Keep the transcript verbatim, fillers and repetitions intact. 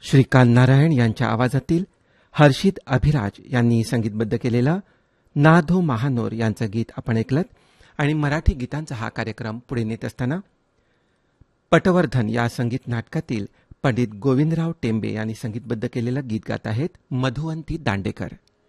श्रीकांत नारायण यांच्या आवाजातील हर्षित अभिराज यांनी संगीतबद्ध केलेलं नाधो महानोर यांचं गीत आपण ऐकलं आणि मराठी गीतांचा हा कार्यक्रम पुढे नेत असताना पटवर्धन या संगीत नाटकातील पंडित गोविंदराव टेंबे यांनी संगीतबद्ध केलेलं गीत गात आहेत मधुवंती दांडेकर.